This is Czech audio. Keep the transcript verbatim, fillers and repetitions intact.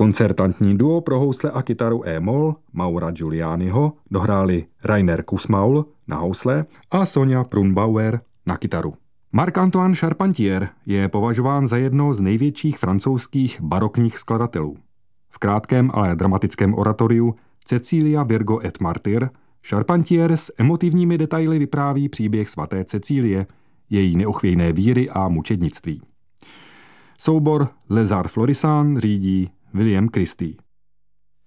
Koncertantní duo pro housle a kytaru e-moll Maura Giulianiho dohráli Rainer Kussmaul na housle a Sonja Brunbauer na kytaru. Marc-Antoine Charpentier je považován za jedno z největších francouzských barokních skladatelů. V krátkém, ale dramatickém oratoriu Cecilia Virgo et Martyr Charpentier s emotivními detaily vypráví příběh svaté Cecílie, její neochvějné víry a mučednictví. Soubor Les Arts Florissants řídí William Christie.